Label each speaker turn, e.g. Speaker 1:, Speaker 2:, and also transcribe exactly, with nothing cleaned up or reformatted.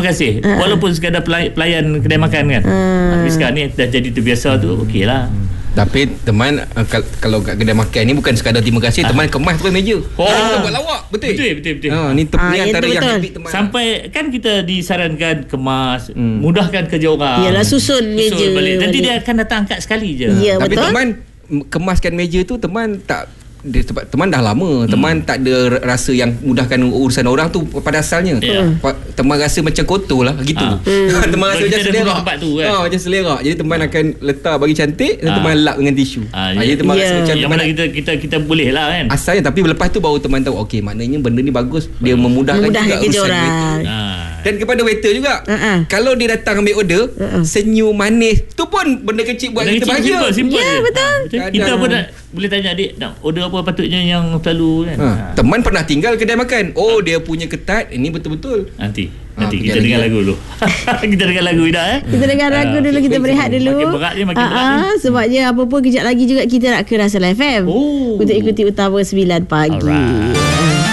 Speaker 1: kasih.
Speaker 2: Uh.
Speaker 1: Walaupun sekadar pelay- pelayan kedai makan kan. Uh. Tapi sekarang ni dah jadi terbiasa tu, okey lah.
Speaker 3: Tapi teman uh, kalau kat kedai makan ni bukan sekadar terima kasih, teman kemas terus meja.
Speaker 1: Oh,
Speaker 3: ah, buat lawak, betul.
Speaker 1: Betul betul betul.
Speaker 3: Ha, ni, te-
Speaker 2: Ah,
Speaker 3: ni antara
Speaker 2: itu
Speaker 3: yang
Speaker 2: betul.
Speaker 3: habit teman.
Speaker 1: Sampai kan kita disarankan kemas, hmm. mudahkan kerja orang.
Speaker 2: Yalah, susun meja
Speaker 1: Susun balik. Nanti
Speaker 2: balik.
Speaker 1: dia akan datang angkat sekali je.
Speaker 2: Ya,
Speaker 3: Tapi
Speaker 2: betul.
Speaker 3: teman m- kemaskan meja tu teman tak dia, tempat- teman dah lama, hmm. teman tak ada rasa yang mudahkan urusan orang tu pada asalnya.
Speaker 1: Ya.
Speaker 3: Pa- teman rasa macam kotor lah gitu.
Speaker 1: Ah.
Speaker 3: Hmm. Teman rasa
Speaker 1: Kita
Speaker 3: macam
Speaker 1: dah
Speaker 3: selerak.
Speaker 1: duduk tempat tu kan.
Speaker 3: Ha, macam selerak. Jadi teman akan letak bagi cantik dan
Speaker 1: Ah.
Speaker 3: teman lap dengan tisu.
Speaker 1: Ah,
Speaker 3: Ha,
Speaker 1: ya.
Speaker 3: jadi teman
Speaker 2: Ya.
Speaker 3: rasa macam
Speaker 1: Yang
Speaker 3: teman
Speaker 1: mana kita kita kita boleh lah kan.
Speaker 3: asalnya, tapi lepas tu baru teman tahu okey maknanya benda ni bagus, dia memudahkan,
Speaker 2: Memudahkan
Speaker 3: juga
Speaker 2: kerja
Speaker 3: urusan
Speaker 2: orang.
Speaker 3: waiter.
Speaker 1: Ha.
Speaker 3: Dan kepada waiter juga,
Speaker 2: Uh-uh.
Speaker 3: kalau dia datang ambil order,
Speaker 2: Uh-uh.
Speaker 3: senyum manis tu pun benda kecil buat
Speaker 1: Benda
Speaker 3: kita
Speaker 1: kecil,
Speaker 3: bahagia.
Speaker 1: simple, simple
Speaker 2: Ya,
Speaker 1: je.
Speaker 2: betul.
Speaker 1: Ha, Kita
Speaker 3: Kadang-
Speaker 1: pun nak boleh tanya adik nak order apa patutnya yang selalu kan.
Speaker 3: Ha.
Speaker 1: Ha.
Speaker 3: Teman pernah tinggal kedai makan. Oh, dia punya ketat. Ini betul-betul.
Speaker 1: Nanti
Speaker 3: Ha,
Speaker 1: nanti
Speaker 3: kejap
Speaker 1: kita dengar
Speaker 3: lagi.
Speaker 1: lagu dulu. Kita dengar lagu Ida eh.
Speaker 2: Kita dengar lagu dulu, kita berehat dulu.
Speaker 1: Makin berat ni, makin
Speaker 2: Ah,
Speaker 1: berat
Speaker 2: ah, sebabnya apa pun kejap lagi juga kita nak ke Rasal F M.
Speaker 1: Oh.
Speaker 2: Untuk ikuti Utama sembilan pagi.
Speaker 1: Alright.